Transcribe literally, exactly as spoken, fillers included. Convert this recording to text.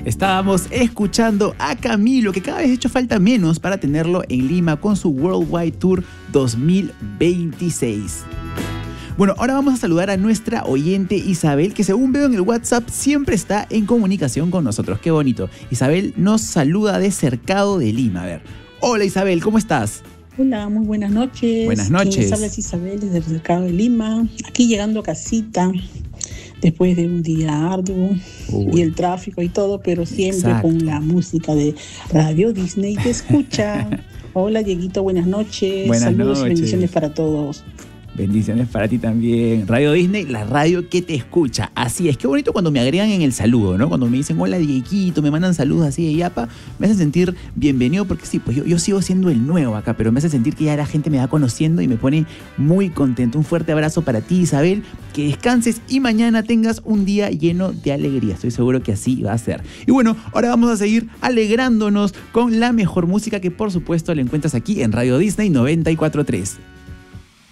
Estábamos escuchando a Camilo, que cada vez ha hecho falta menos para tenerlo en Lima con su Worldwide Tour dos mil veintiséis. Bueno, ahora vamos a saludar a nuestra oyente Isabel, que según veo en el WhatsApp siempre está en comunicación con nosotros. Qué bonito. Isabel nos saluda de Cercado de Lima. A ver. Hola Isabel, ¿cómo estás? Hola, muy buenas noches. Buenas noches. Quien les habla es Isabel desde el Cercado de Lima. Aquí llegando a casita después de un día arduo. Uy. Y el tráfico y todo, pero siempre Exacto. con la música de Radio Disney te escucha. Hola Dieguito, buenas noches. Buenas Saludos noches. y bendiciones para todos. Bendiciones para ti también. Radio Disney, la radio que te escucha. Así es, qué bonito cuando me agregan en el saludo, ¿no? Cuando me dicen, hola Dieguito, me mandan saludos así de yapa, me hace sentir bienvenido porque sí, pues yo, yo sigo siendo el nuevo acá, pero me hace sentir que ya la gente me va conociendo y me pone muy contento. Un fuerte abrazo para ti, Isabel, que descanses y mañana tengas un día lleno de alegría. Estoy seguro que así va a ser. Y bueno, ahora vamos a seguir alegrándonos con la mejor música que por supuesto la encuentras aquí en Radio Disney noventa y cuatro punto tres.